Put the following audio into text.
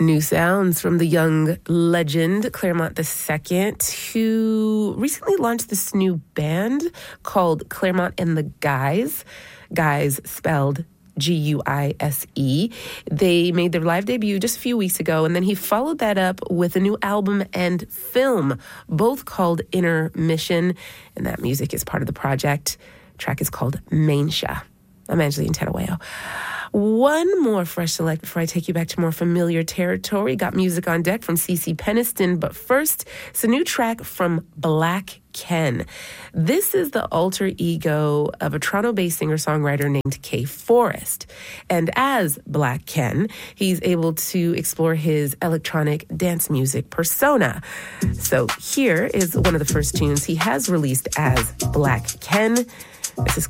New sounds from the young legend Claremont II, who recently launched this new band called Claremont and the Guys. Guys spelled Guise. They made their live debut just a few weeks ago, and then he followed that up with a new album and film, both called Intermission, and that music is part of the project. The track is called Mainsha. I'm Angeline Tenawayo. One more fresh select before I take you back to more familiar territory. Got music on deck from CeCe Peniston, but first, it's a new track from Black Ken. This is the alter ego of a Toronto-based singer-songwriter named Kay Forrest. And as Black Ken, he's able to explore his electronic dance music persona. So here is one of the first tunes he has released as Black Ken. This is